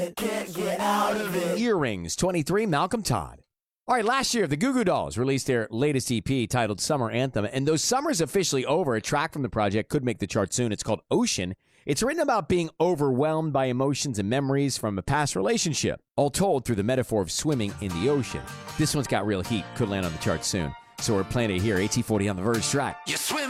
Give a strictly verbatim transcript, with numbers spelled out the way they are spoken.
Can't get out of it. Earrings, twenty-three, Malcolm Todd. All right, last year, the Goo Goo Dolls released their latest E P titled Summer Anthem, and though summer's officially over, a track from the project could make the chart soon. It's called Ocean. It's written about being overwhelmed by emotions and memories from a past relationship, all told through the metaphor of swimming in the ocean. This one's got real heat, could land on the chart soon. So we're playing it here, eighteen forty on the Verge track. You swim